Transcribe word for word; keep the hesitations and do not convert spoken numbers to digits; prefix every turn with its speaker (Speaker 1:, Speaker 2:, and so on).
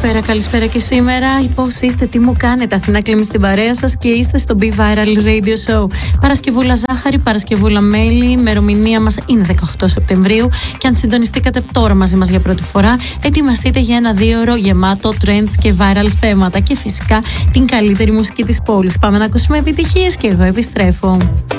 Speaker 1: Καλησπέρα, καλησπέρα και σήμερα. Πώς είστε, τι μου κάνετε? Αθηνά Κλίμη στην παρέα σας και είστε στο Be Viral Radio Show. Παρασκευούλα ζάχαρη, Παρασκευούλα μέλι. Η ημερομηνία μας είναι δεκαοκτώ Σεπτεμβρίου. Και αν συντονιστήκατε τώρα μαζί μας για πρώτη φορά, ετοιμαστείτε για ένα δύο ώρο γεμάτο trends και viral θέματα. Και φυσικά την καλύτερη μουσική της πόλης. Πάμε να ακούσουμε επιτυχίες και εγώ επιστρέφω.